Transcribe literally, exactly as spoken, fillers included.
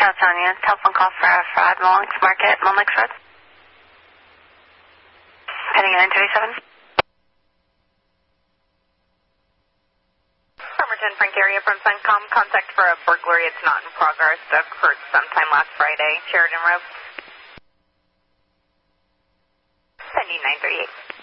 Sonia, telephone call for a fraud, Mullings Market, Mullings Road. Heading in nine thirty-seven. Bremerton, Frank area from Suncom. Contact for a burglary. It's not in progress. Occurred sometime last Friday. Sheridan Road. Pending nine thirty-eight.